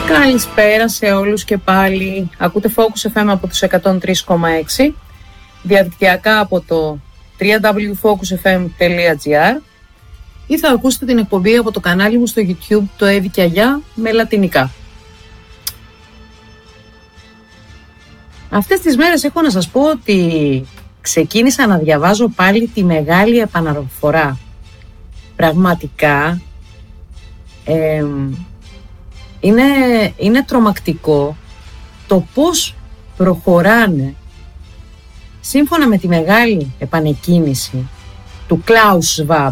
Καλησπέρα σε όλους και πάλι. Ακούτε Focus FM από τους 103,6, διαδικτυακά από το www.focusfm.gr ή θα ακούσετε την εκπομπή από το κανάλι μου στο YouTube, το Εύη και Αγιά, με λατινικά. Αυτές τις μέρες έχω να σας πω ότι ξεκίνησα να διαβάζω πάλι τη Μεγάλη Επαναφορά. Πραγματικά είναι τρομακτικό το πώς προχωράνε σύμφωνα με τη Μεγάλη Επανεκκίνηση του Klaus Schwab,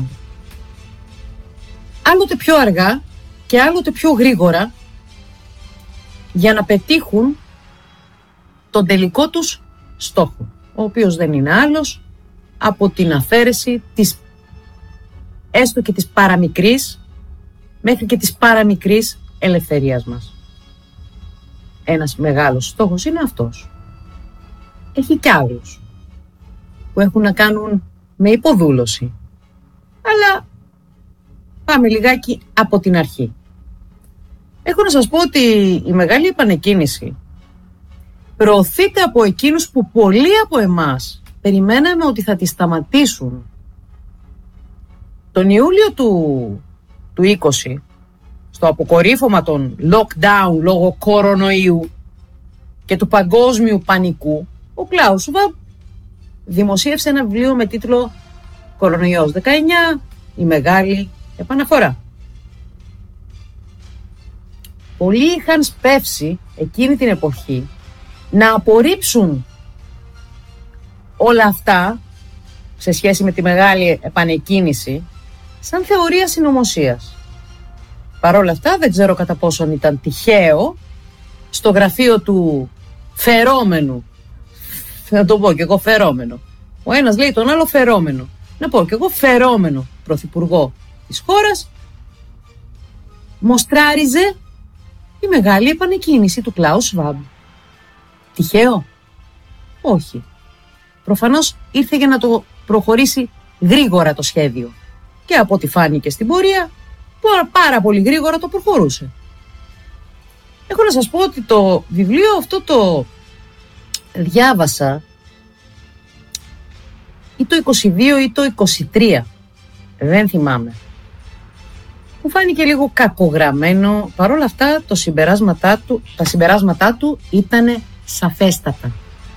άλλοτε πιο αργά και άλλοτε πιο γρήγορα, για να πετύχουν τον τελικό τους στόχο, ο οποίος δεν είναι άλλος από την αφαίρεση της έστω και της παραμικρής μέχρι και της παραμικρής ελευθερίας μας. Ένας μεγάλος στόχος είναι αυτός. Έχει κι άλλους που έχουν να κάνουν με υποδούλωση, αλλά πάμε λιγάκι από την αρχή. Έχω να σας πω ότι η Μεγάλη Επανεκκίνηση προωθείται από εκείνους που πολλοί από εμάς περιμέναμε ότι θα τη σταματήσουν. Τον Ιούλιο του 20, στο αποκορύφωμα των lockdown λόγω κορονοϊού και του παγκόσμιου πανικού, ο Klaus Schwab δημοσίευσε ένα βιβλίο με τίτλο «Κορονοϊός 19, η Μεγάλη Επαναφορά». Πολλοί είχαν σπεύσει εκείνη την εποχή να απορρίψουν όλα αυτά σε σχέση με τη Μεγάλη Επανεκκίνηση σαν θεωρία συνωμοσίας. Παρ' όλα αυτά δεν ξέρω κατά πόσον ήταν τυχαίο στο γραφείο του φερόμενου, να το πω και εγώ φερόμενο, ο ένας λέει τον άλλο φερόμενο, να πω και εγώ φερόμενο πρωθυπουργό της χώρας, μοστράριζε η Μεγάλη Επανεκκίνηση του Klaus Schwab. Τυχαίο? Όχι. Προφανώς ήρθε για να το προχωρήσει γρήγορα το σχέδιο και από ό,τι φάνηκε στην πορεία πάρα πολύ γρήγορα το προχωρούσε. Έχω να σας πω ότι το βιβλίο αυτό το διάβασα ή το 22 ή το 23, δεν θυμάμαι. Μου φάνηκε λίγο κακογραμμένο. Παρ' όλα αυτά τα συμπεράσματά του ήταν σαφέστατα.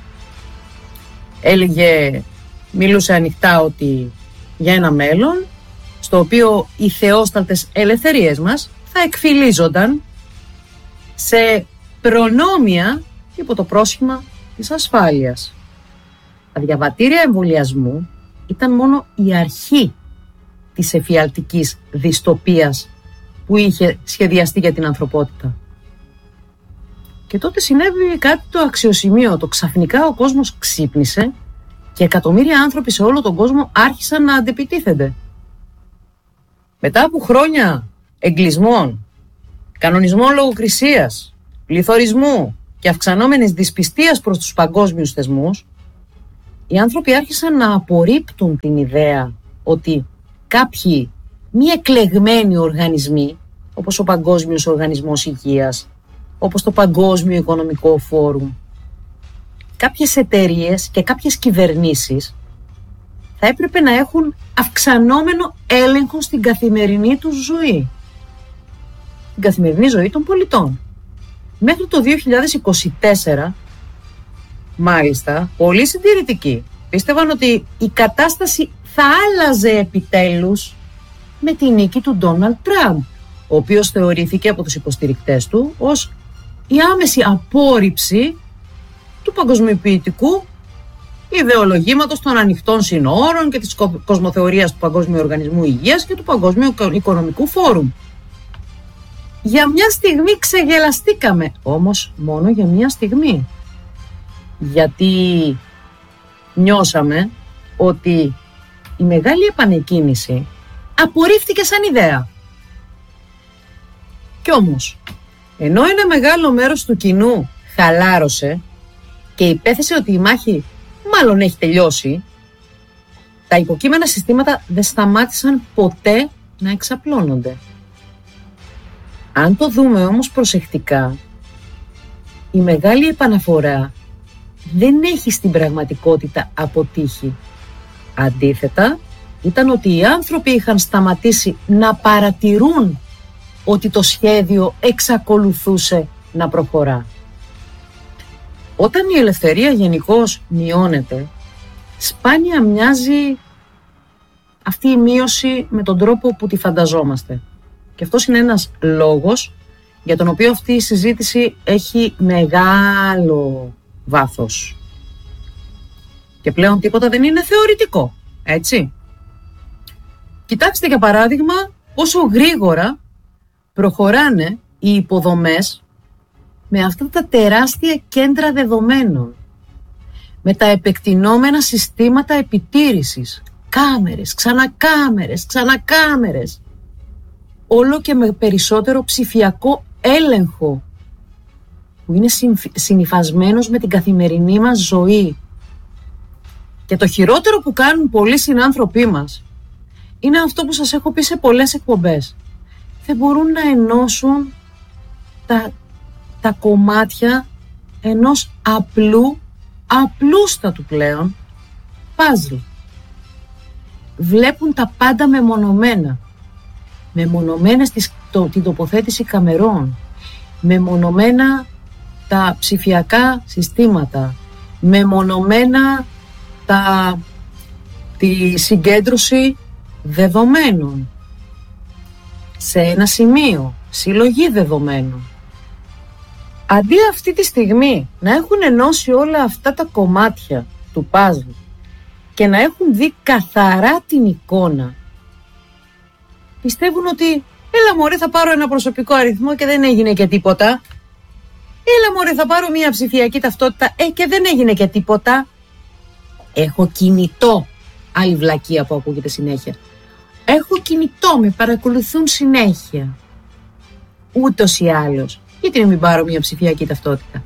Μιλούσε ανοιχτά ότι για ένα μέλλον στο οποίο οι θεόσταλτες ελευθερίες μας θα εκφυλίζονταν σε προνόμια υπό το πρόσχημα της ασφάλειας. Τα διαβατήρια εμβολιασμού ήταν μόνο η αρχή της εφιαλτικής δυστοπίας που είχε σχεδιαστεί για την ανθρωπότητα. Και τότε συνέβη κάτι το αξιοσημείωτο. Ξαφνικά ο κόσμος ξύπνησε και εκατομμύρια άνθρωποι σε όλο τον κόσμο άρχισαν να αντεπιτίθενται. Μετά από χρόνια εγκλισμών, κανονισμών λογοκρισίας, πληθωρισμού και αυξανόμενης δυσπιστίας προς τους παγκόσμιους θεσμούς, οι άνθρωποι άρχισαν να απορρίπτουν την ιδέα ότι κάποιοι μη εκλεγμένοι οργανισμοί, όπως ο Παγκόσμιος Οργανισμός Υγείας, όπως το Παγκόσμιο Οικονομικό Φόρουμ, κάποιες εταιρείες και κάποιες κυβερνήσεις θα έπρεπε να έχουν αυξανόμενο έλεγχο στην καθημερινή τους ζωή, την καθημερινή ζωή των πολιτών. Μέχρι το 2024, μάλιστα, πολλοί συντηρητικοί πίστευαν ότι η κατάσταση θα άλλαζε επιτέλους με τη νίκη του Ντόναλντ Τραμπ, ο οποίος θεωρήθηκε από τους υποστηρικτές του ως η άμεση απόρριψη του παγκοσμιοποιητικού ιδεολογήματος των ανοιχτών συνόρων και της κοσμοθεωρίας του Παγκόσμιου Οργανισμού Υγείας και του Παγκόσμιου Οικονομικού Φόρουμ. Για μια στιγμή ξεγελαστήκαμε, όμως μόνο για μια στιγμή. Γιατί νιώσαμε ότι η Μεγάλη Επανεκκίνηση απορρίφθηκε σαν ιδέα. Κι όμως, ενώ ένα μεγάλο μέρος του κοινού χαλάρωσε και υπέθεσε ότι η μάχη μάλλον έχει τελειώσει, τα υποκείμενα συστήματα δεν σταμάτησαν ποτέ να εξαπλώνονται. Αν το δούμε όμως προσεκτικά, η μεγάλη επαναφορά δεν έχει στην πραγματικότητα αποτύχει. Αντίθετα, ήταν ότι οι άνθρωποι είχαν σταματήσει να παρατηρούν ότι το σχέδιο εξακολουθούσε να προχωρά. Όταν η ελευθερία γενικώς μειώνεται, σπάνια μοιάζει αυτή η μείωση με τον τρόπο που τη φανταζόμαστε. Και αυτός είναι ένας λόγος για τον οποίο αυτή η συζήτηση έχει μεγάλο βάθος. Και πλέον τίποτα δεν είναι θεωρητικό, έτσι. Κοιτάξτε για παράδειγμα πόσο γρήγορα προχωράνε οι υποδομές με αυτά τα τεράστια κέντρα δεδομένων, με τα επεκτηνόμενα συστήματα επιτήρησης, κάμερες, ξανακάμερες, ξανακάμερες, όλο και με περισσότερο ψηφιακό έλεγχο που είναι συνυφασμένος με την καθημερινή μας ζωή. Και το χειρότερο που κάνουν πολλοί συνάνθρωποι μας είναι αυτό που σας έχω πει σε πολλές εκπομπές. Δεν μπορούν να ενώσουν τα κομμάτια ενός απλούστατου πλέον παζλ. Βλέπουν τα πάντα μεμονωμένα. Μεμονωμένα την τοποθέτηση καμερών. Μεμονωμένα τα ψηφιακά συστήματα. Μεμονωμένα τη συγκέντρωση δεδομένων σε ένα σημείο, συλλογή δεδομένων. Αντί αυτή τη στιγμή να έχουν ενώσει όλα αυτά τα κομμάτια του παζλ και να έχουν δει καθαρά την εικόνα, πιστεύουν ότι έλα μωρέ θα πάρω ένα προσωπικό αριθμό και δεν έγινε και τίποτα. Έλα μωρέ θα πάρω μια ψηφιακή ταυτότητα και δεν έγινε και τίποτα. Έχω κινητό, άλλη βλακεία που ακούγεται συνέχεια. Έχω κινητό, με παρακολουθούν συνέχεια. Ούτως ή άλλως. Γιατί να μην πάρω μια ψηφιακή ταυτότητα.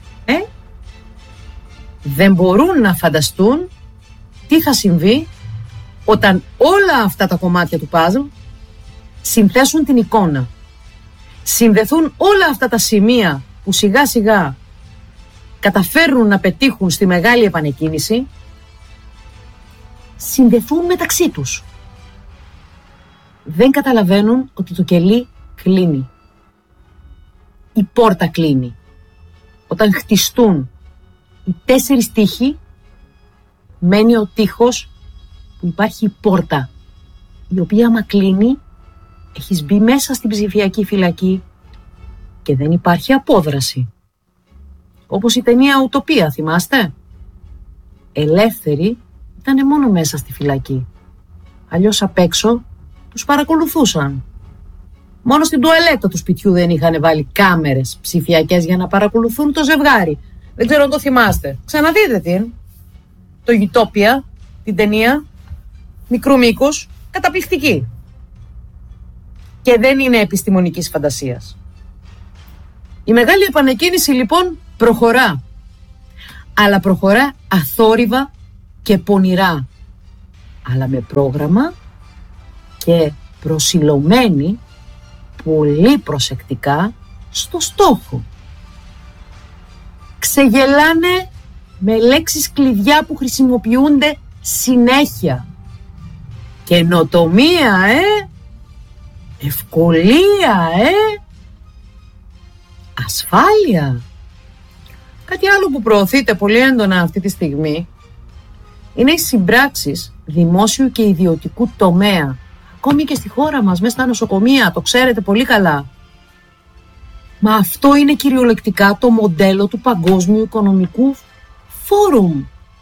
Δεν μπορούν να φανταστούν τι θα συμβεί όταν όλα αυτά τα κομμάτια του παζλ συνθέσουν την εικόνα. Συνδεθούν όλα αυτά τα σημεία που σιγά σιγά καταφέρνουν να πετύχουν στη μεγάλη επανεκκίνηση, συνδεθούν μεταξύ τους. Δεν καταλαβαίνουν ότι το κελί κλείνει. Η πόρτα κλείνει. Όταν χτιστούν οι 4 τοίχοι, μένει ο τοίχος που υπάρχει η πόρτα, η οποία άμα κλείνει, έχεις μπει μέσα στην ψηφιακή φυλακή και δεν υπάρχει απόδραση. Όπως η ταινία Ουτοπία, θυμάστε? Ελεύθεροι ήταν μόνο μέσα στη φυλακή. Αλλιώς απ' έξω τους παρακολουθούσαν. Μόνο στην τουαλέτα του σπιτιού δεν είχαν βάλει κάμερες ψηφιακές για να παρακολουθούν το ζευγάρι. Δεν ξέρω αν το θυμάστε. Ξαναδείτε το Ουτοπία, την ταινία, μικρού μήκους, καταπληκτική. Και δεν είναι επιστημονικής φαντασίας. Η μεγάλη επανεκκίνηση λοιπόν προχωρά. Αλλά προχωρά αθόρυβα και πονηρά. Αλλά με πρόγραμμα και προσιλωμένη πολύ προσεκτικά στο στόχο. Ξεγελάνε με λέξεις κλειδιά που χρησιμοποιούνται συνέχεια. Καινοτομία, ευκολία, ασφάλεια. Κάτι άλλο που προωθείται πολύ έντονα αυτή τη στιγμή είναι οι συμπράξεις δημόσιου και ιδιωτικού τομέα. Ακόμη και στη χώρα μας, μέσα στα νοσοκομεία, το ξέρετε πολύ καλά. Μα αυτό είναι κυριολεκτικά το μοντέλο του Παγκόσμιου Οικονομικού Φόρουμ.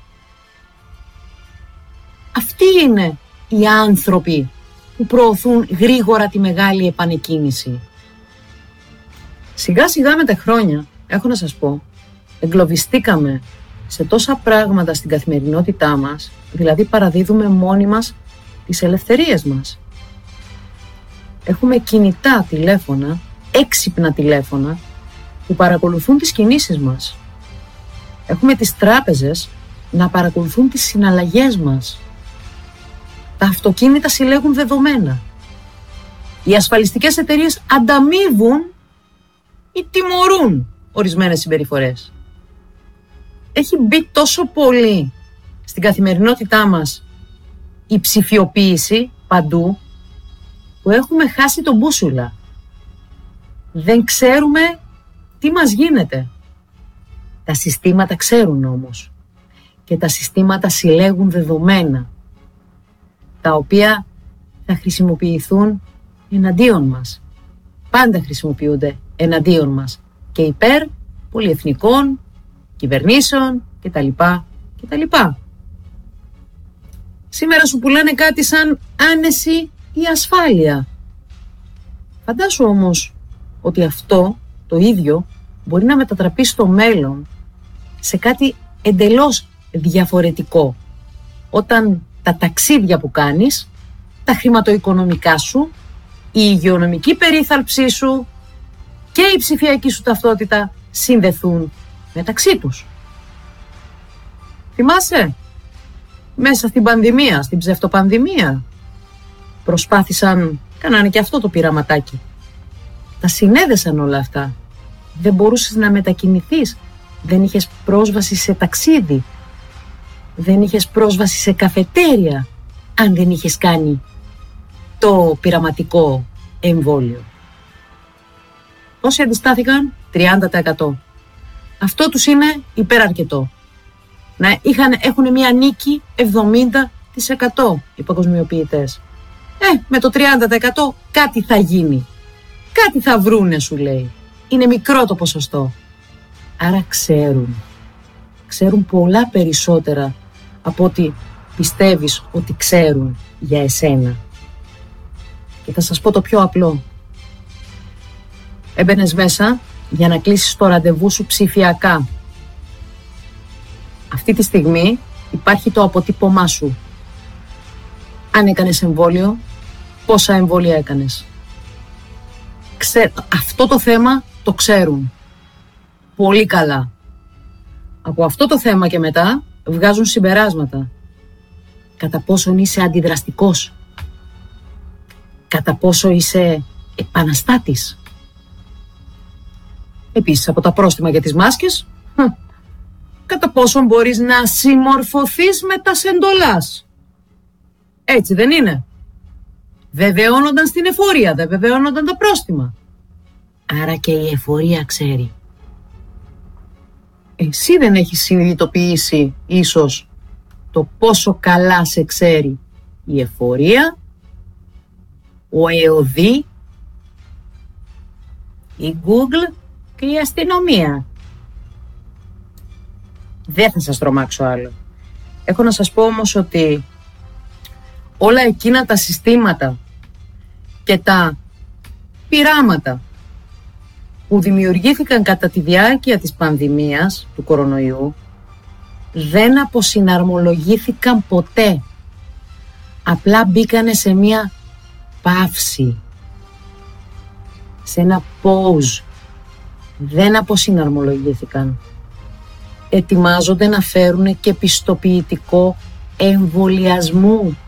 Αυτοί είναι οι άνθρωποι που προωθούν γρήγορα τη μεγάλη επανεκκίνηση. Σιγά σιγά με τα χρόνια, έχω να σας πω, εγκλωβιστήκαμε σε τόσα πράγματα στην καθημερινότητά μας, δηλαδή παραδίδουμε μόνοι μας τις ελευθερίες μας. Έχουμε κινητά τηλέφωνα, έξυπνα τηλέφωνα που παρακολουθούν τις κινήσεις μας. Έχουμε τις τράπεζες να παρακολουθούν τις συναλλαγές μας. Τα αυτοκίνητα συλλέγουν δεδομένα. Οι ασφαλιστικές εταιρείες ανταμείβουν ή τιμωρούν ορισμένες συμπεριφορές. Έχει μπει τόσο πολύ στην καθημερινότητά μας η ψηφιοποίηση παντού, που έχουμε χάσει τον μπούσουλα. Δεν ξέρουμε τι μας γίνεται. Τα συστήματα ξέρουν όμως. Και τα συστήματα συλλέγουν δεδομένα, τα οποία θα χρησιμοποιηθούν εναντίον μας. Πάντα χρησιμοποιούνται εναντίον μας και υπέρ πολυεθνικών, κυβερνήσεων κτλ. Σήμερα σου πουλάνε κάτι σαν άνεση ή ασφάλεια. Φαντάσου όμως ότι αυτό το ίδιο μπορεί να μετατραπεί στο μέλλον σε κάτι εντελώς διαφορετικό, όταν τα ταξίδια που κάνεις, τα χρηματοοικονομικά σου, η υγειονομική περίθαλψή σου και η ψηφιακή σου ταυτότητα συνδεθούν μεταξύ τους. Θυμάσαι, μέσα στην πανδημία, στην ψευτοπανδημία, προσπάθησαν, κάνανε και αυτό το πειραματάκι. Τα συνέδεσαν όλα αυτά. Δεν μπορούσες να μετακινηθείς, δεν είχες πρόσβαση σε ταξίδι, δεν είχες πρόσβαση σε καφετέρια, αν δεν είχες κάνει το πειραματικό εμβόλιο. Όσοι αντιστάθηκαν, 30%. Αυτό τους είναι υπεραρκετό. Έχουν μια νίκη 70% οι παγκοσμιοποιητές. Με το 30% κάτι θα γίνει. Κάτι θα βρούνε, σου λέει. Είναι μικρό το ποσοστό. Άρα ξέρουν πολλά περισσότερα από ό,τι πιστεύεις ότι ξέρουν για εσένα. Και θα σας πω το πιο απλό. Έμπαινες μέσα για να κλείσεις το ραντεβού σου ψηφιακά. Αυτή τη στιγμή υπάρχει το αποτύπωμά σου. Αν έκανες εμβόλιο, πόσα εμβόλια έκανες. Αυτό το θέμα το ξέρουν πολύ καλά. Από αυτό το θέμα και μετά βγάζουν συμπεράσματα. Κατά πόσον είσαι αντιδραστικός, κατά πόσο είσαι επαναστάτης. Επίσης, από τα πρόστιμα για τις μάσκες, κατά πόσον μπορείς να συμμορφωθείς με τα σεντολάς. Έτσι δεν είναι? Βεβαιώνονταν στην εφορία, δεν βεβαιώνονταν τα πρόστιμα. Άρα και η εφορία ξέρει. Εσύ δεν έχεις συνειδητοποιήσει ίσως το πόσο καλά σε ξέρει η εφορία, ο ΕΟΔΗ, η Google και η αστυνομία. Δεν θα σας τρομάξω άλλο. Έχω να σας πω όμως ότι όλα εκείνα τα συστήματα και τα πειράματα που δημιουργήθηκαν κατά τη διάρκεια της πανδημίας του κορονοϊού δεν αποσυναρμολογήθηκαν ποτέ. Απλά μπήκανε σε μια παύση, σε ένα pause. Δεν αποσυναρμολογήθηκαν. Ετοιμάζονται να φέρουν και πιστοποιητικό εμβολιασμού.